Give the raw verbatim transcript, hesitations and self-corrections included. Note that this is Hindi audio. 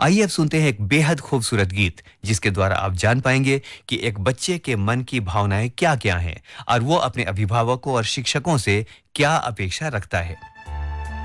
आइए अब सुनते हैं एक बेहद खूबसूरत गीत जिसके द्वारा आप जान पाएंगे कि एक बच्चे के मन की भावनाएं क्या-क्या हैं और वो अपने अभिभावकों और शिक्षकों से क्या अपेक्षा रखता है।